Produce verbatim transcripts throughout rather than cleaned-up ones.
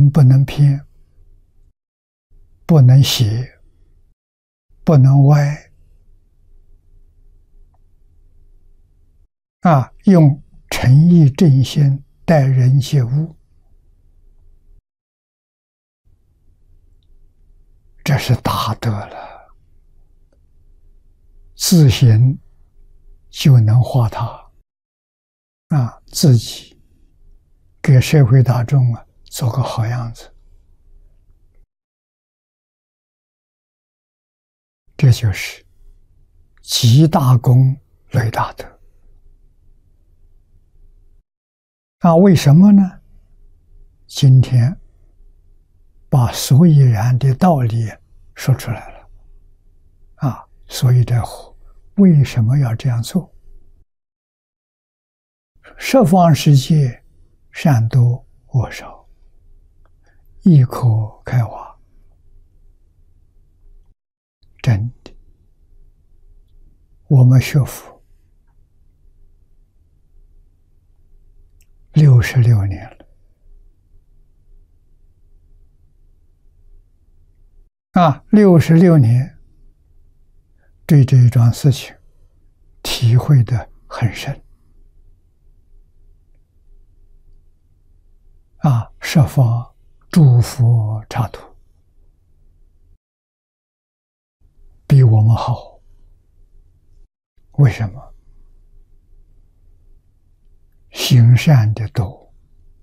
心不能偏，不能邪，不能歪，啊，用诚意正心待人接物，这是大德了，自行就能化他，啊，自己给社会大众啊做个好样子，这就是积大功累大德。那为什么呢？今天把所以然的道理说出来了，啊，所以这为什么要这样做？十方世界善多恶少，亦可开化，真的。我们学佛六十六年了，啊，六十六年对这一桩事情体会得很深，啊，十方诸佛刹土比我们好，为什么？行善的多，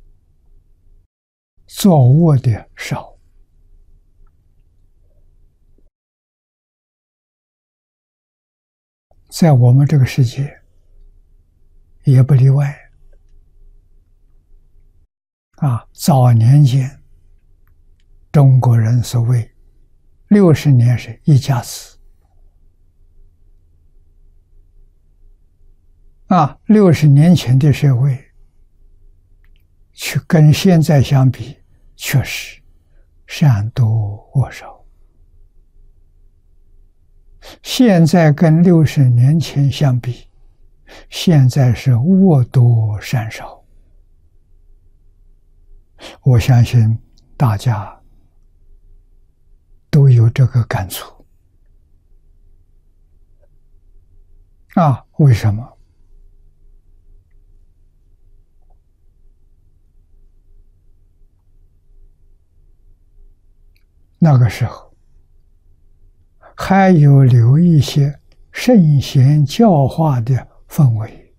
作恶的少。在我们这个世界也不例外，啊，早年间中国人所谓六十年是一家子，啊，六十年前的社会去跟现在相比，确实善多恶少。现在跟六十年前相比，现在是恶多善少。我相信大家都有这个感触。啊，为什么？那个时候还有留一些圣贤教化的氛围，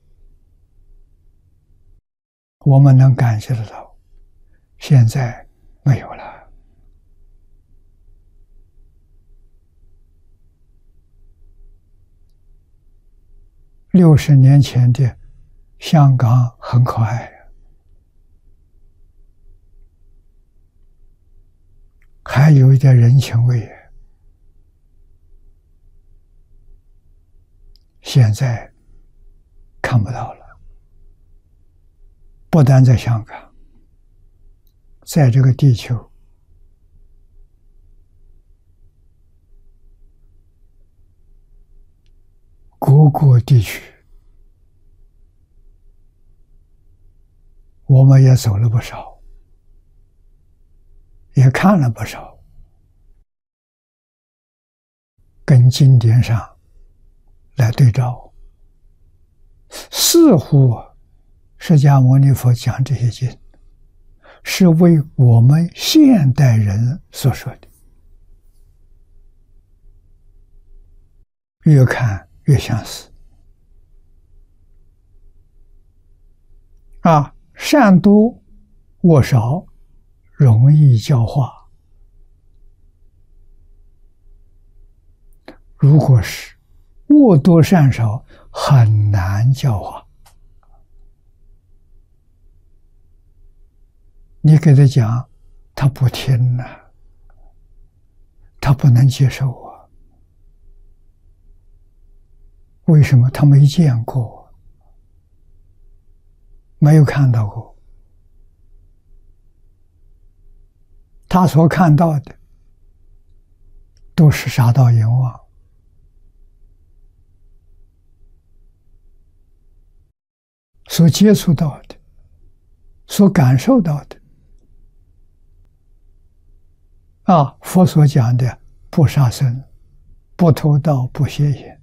我们能感觉得到，现在没有了。六十年前的香港很可爱，还有一点人情味。现在看不到了，不但在香港，在这个地球，各个地区，我们也走了不少，也看了不少，跟经典上来对照，似乎释迦牟尼佛讲这些经是为我们现代人所说的，越看越相似。啊，善多恶少，容易教化。如果是恶多善少，很难教化。你给他讲，他不听呢、啊，他不能接受啊。为什么？他没见过，没有看到过。他所看到的都是杀盗淫妄，所接触到的，所感受到的， 啊，佛所讲的不杀生、不偷盗、不邪淫，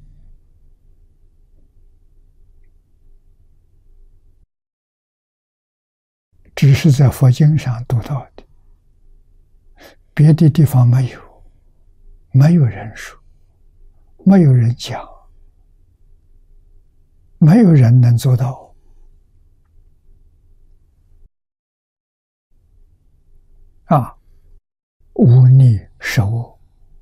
只是在佛经上读到的，别的地方没有，没有人说，没有人讲，没有人能做到。啊，无逆守恶，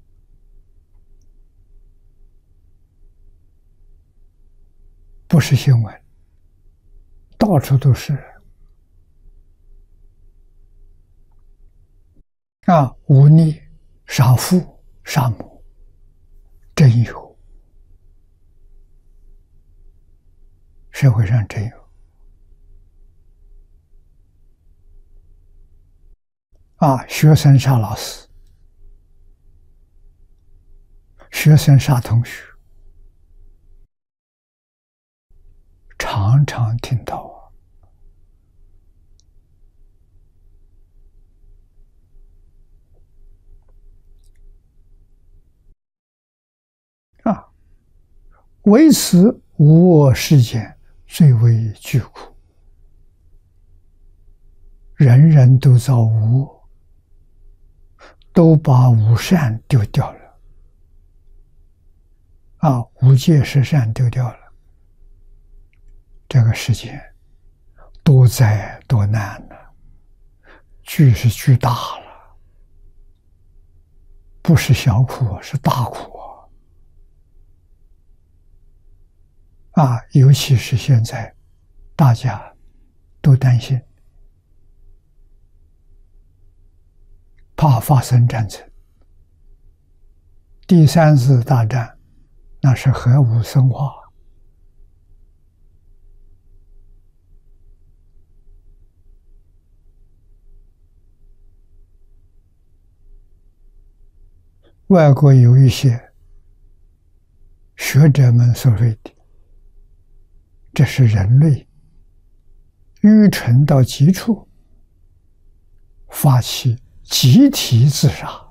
不是新闻，到处都是。啊，无逆杀父杀母，真有，社会上真有。啊，学生杀老师，学生杀同学，常常听到啊。啊，为此无我世间最为具苦，人人都造无我，都把无善丢掉了。啊，无戒十善丢掉了，这个世界多灾多难呢、啊，巨是巨大了，不是小苦，是大苦啊！啊，尤其是现在，大家都担心，怕发生战争，第三次大战，那是核武生化。外国有一些学者们所谓的，这是人类愚蠢到极处，发起集体自杀。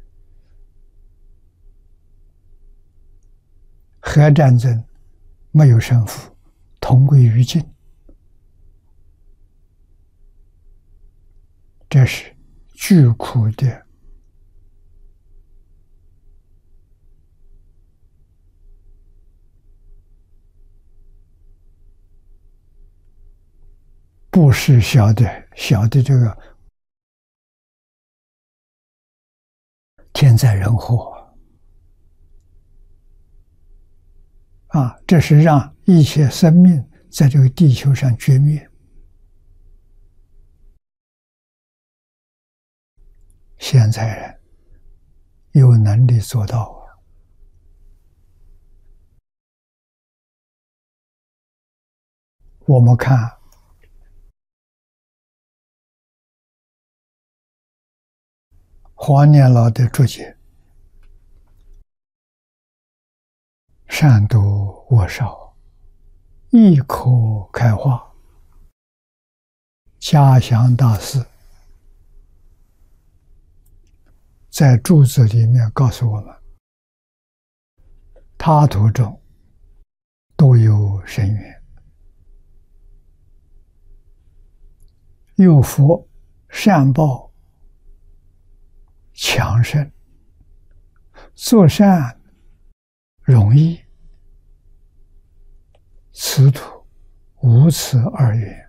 核战争没有胜负，同归于尽，这是巨苦的不是小的小的这个天灾人祸啊！这是让一切生命在这个地球上绝灭。现在人有能力做到啊！我们看黄年老的注解，善多恶少，亦可开化。嘉祥大师在注子里面告诉我们，他途中都有深渊，有佛善报强盛，做善容易，此土无此二缘。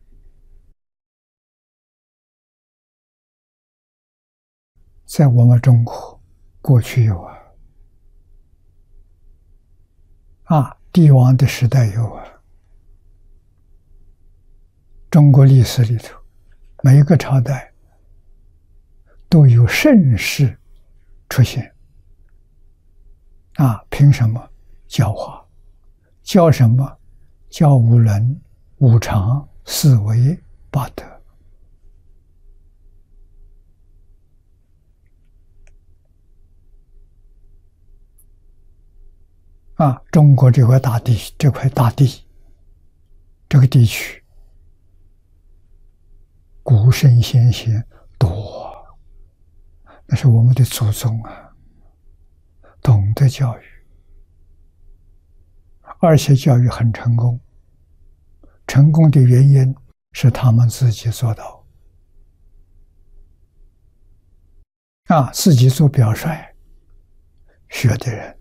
在我们中国过去有啊，啊，帝王的时代有啊，中国历史里头每一个朝代都有盛世出现啊！凭什么？教化，教什么？教五伦、五常、四维、八德。啊，中国这块大地，这块大地，这个地区，古圣先贤多， 那是我们的祖宗啊，懂得教育，而且教育很成功。成功的原因是他们自己做到啊，自己做表率，学的人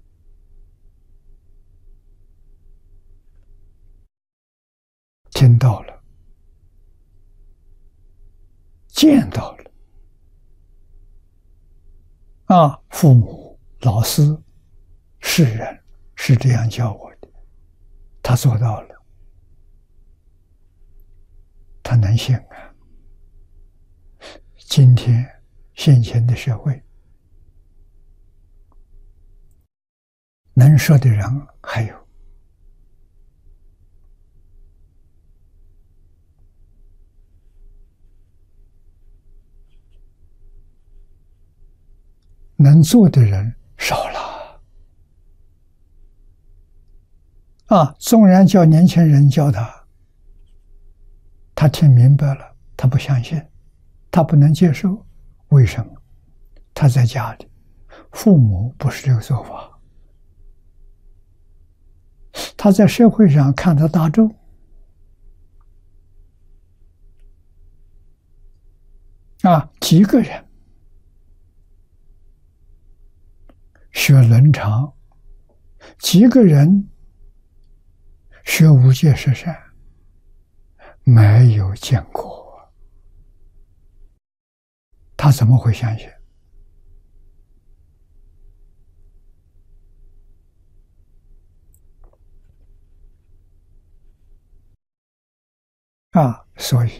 听到了，见到了啊，父母、老师、世人是这样教我的，他做到了，他能信啊。今天现前的社会，能说的人还有，能做的人少了啊！纵然叫年轻人教他，他听明白了，他不相信，他不能接受。为什么？他在家里，父母不是这个做法。他在社会上看到大众啊，几个人学伦常，几个人学无戒十善，没有见过，他怎么会相信？啊，所以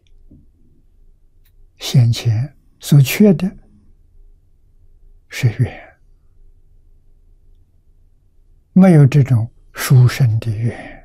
先前所缺的是缘，没有这种殊胜的缘。